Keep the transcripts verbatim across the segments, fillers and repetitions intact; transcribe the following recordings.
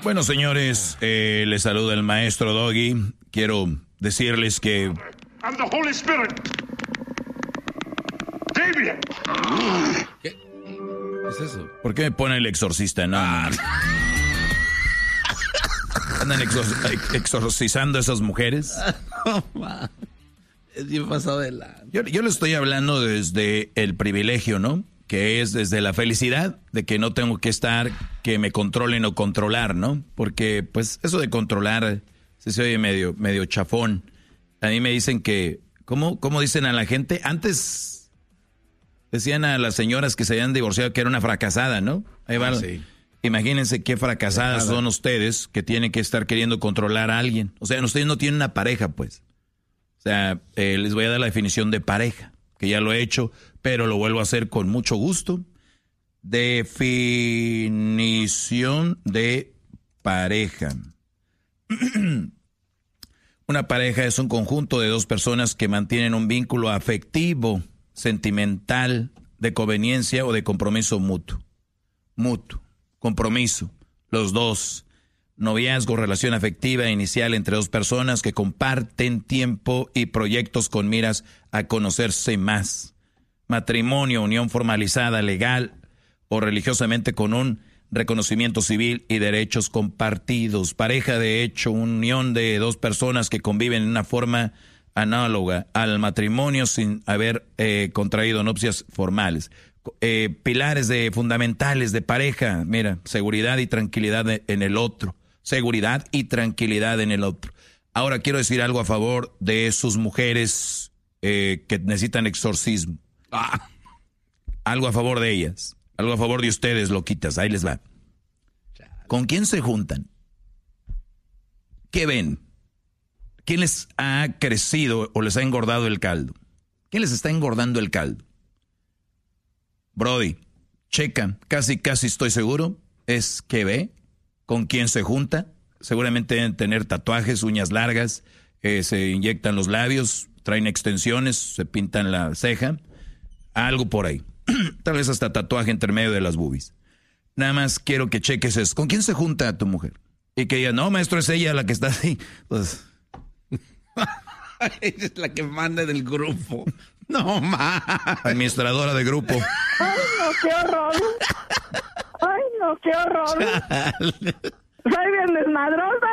Bueno, señores, eh, les saluda el maestro Doggy. Quiero decirles que... I'm the Holy Spirit. David. ¿Qué? ¿Qué es eso? ¿Por qué me pone el exorcista? No, ah. no. ¿Andan exor- exorcizando a esas mujeres? No, man. Es bien pasado de la... Yo, yo le estoy hablando desde el privilegio, ¿no? Que es desde la felicidad de que no tengo que estar, que me controlen o controlar, ¿no? Porque, pues, eso de controlar se, se oye medio, medio chafón. A mí me dicen que, ¿cómo, cómo dicen a la gente? Antes decían a las señoras que se habían divorciado que era una fracasada, ¿no? Ahí va. Ah, sí. Imagínense qué fracasadas Fracasada. son ustedes que tienen que estar queriendo controlar a alguien. O sea, ustedes no tienen una pareja, pues. O sea, eh, les voy a dar la definición de pareja, que ya lo he hecho, pero lo vuelvo a hacer con mucho gusto. Definición de pareja. Una pareja es un conjunto de dos personas que mantienen un vínculo afectivo, sentimental, de conveniencia o de compromiso mutuo. Mutuo, compromiso, los dos. Noviazgo, relación afectiva inicial entre dos personas que comparten tiempo y proyectos con miras a conocerse más. Matrimonio, unión formalizada, legal o religiosamente con un reconocimiento civil y derechos compartidos. Pareja, de hecho, unión de dos personas que conviven en una forma análoga al matrimonio sin haber eh, contraído nupcias formales. Eh, pilares de fundamentales de pareja, mira, seguridad y tranquilidad en el otro. Seguridad y tranquilidad en el otro. Ahora quiero decir algo a favor de sus mujeres eh, que necesitan exorcismo. Ah, algo a favor de ellas. Algo a favor de ustedes, loquitas. Ahí les va. ¿Con quién se juntan? ¿Qué ven? ¿Quién les ha crecido o les ha engordado el caldo? ¿Quién les está engordando el caldo? Brody, checa, casi casi estoy seguro, es que ve. ¿Con quién se junta? Seguramente deben tener tatuajes, uñas largas, eh, se inyectan los labios, traen extensiones, se pintan la ceja, algo por ahí. Tal vez hasta tatuaje entre medio de las boobies. Nada más quiero que cheques eso. ¿Con quién se junta tu mujer? Y que diga, no, maestro, es ella la que está así. Pues... es la que manda del grupo. No, ma. Administradora de grupo. Ay, no, qué horror. Ay, no, qué horror. Chale. Soy bien desmadrosa,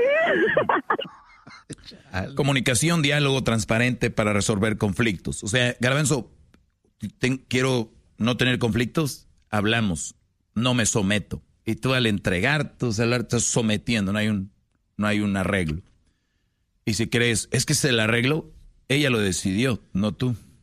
Vali. Comunicación, diálogo transparente para resolver conflictos. O sea, Garbanzo, ten, quiero no tener conflictos, hablamos, no me someto. Y tú al entregar tu celular estás sometiendo, no hay un, no hay un arreglo. Y si crees, es que es el arreglo, ella lo decidió, no tú.